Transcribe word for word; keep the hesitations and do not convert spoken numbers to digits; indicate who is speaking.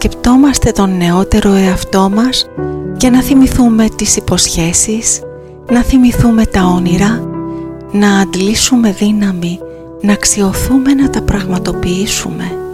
Speaker 1: σκεπτόμαστε τον νεότερο εαυτό μας και να θυμηθούμε τις υποσχέσεις, να θυμηθούμε τα όνειρα, να αντλήσουμε δύναμη, να αξιωθούμε να τα πραγματοποιήσουμε.